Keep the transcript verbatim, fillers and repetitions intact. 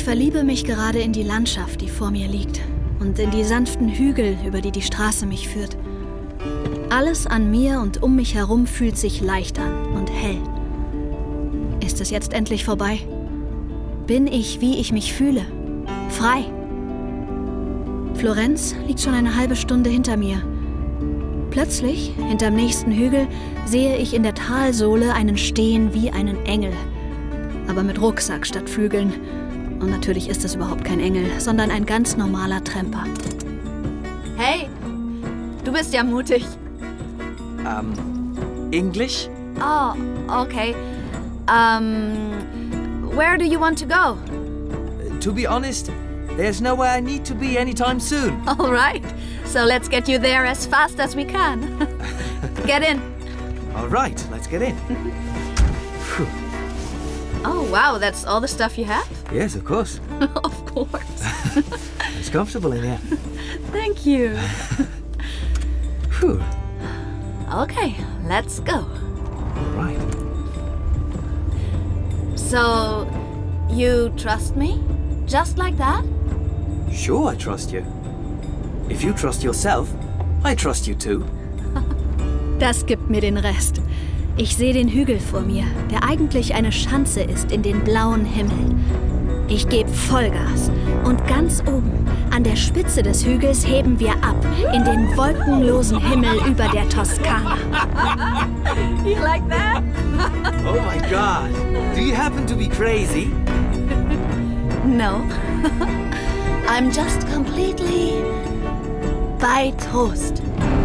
Ich verliebe mich gerade in die Landschaft, die vor mir liegt. Und in die sanften Hügel, über die die Straße mich führt. Alles an mir und um mich herum fühlt sich leicht an und hell. Ist es jetzt endlich vorbei? Bin ich, wie ich mich fühle? Frei? Florenz liegt schon eine halbe Stunde hinter mir. Plötzlich, hinterm nächsten Hügel, sehe ich in der Talsohle einen stehen wie einen Engel. Aber mit Rucksack statt Flügeln. Und natürlich ist es überhaupt kein Engel, sondern ein ganz normaler Tramper. Hey, du bist ja mutig. Um, English? Oh, okay. Um, where do you want to go? To be honest, there's nowhere I need to be anytime soon. All right. So let's get you there as fast as we can. Get in. All right, let's get in. Oh, wow, that's all the stuff you have? Yes, of course. Of course. It's comfortable in here. Thank you. Whew. Okay, let's go. All right. So, you trust me? Just like that? Sure, I trust you. If you trust yourself, I trust you too. Das gibt mir den Rest. Ich sehe den Hügel vor mir, der eigentlich eine Schanze ist in den blauen Himmel. Ich gebe Vollgas und ganz oben, an der Spitze des Hügels, heben wir ab in den wolkenlosen Himmel über der Toskana. You like that? Oh my God! Do you happen to be crazy? No. I'm just completely bei Trost.